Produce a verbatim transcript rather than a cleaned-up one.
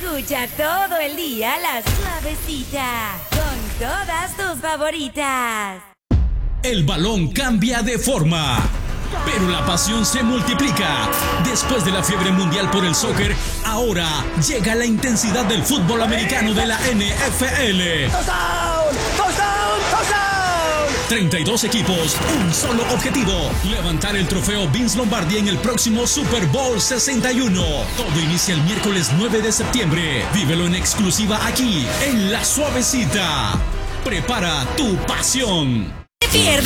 Escucha todo el día La Suavecita con todas tus favoritas. El balón cambia de forma, pero la pasión se multiplica. Después de la fiebre mundial por el soccer, ahora llega la intensidad del fútbol americano de la N F L. ¡Touchdown! ¡Touchdown! ¡Touchdown! treinta y dos equipos, un solo objetivo: levantar el trofeo Vince Lombardi en el próximo Super Bowl sesenta y uno. Todo inicia el miércoles nueve de septiembre. Vívelo en exclusiva aquí, en La Suavecita. Prepara tu pasión. Te pierdas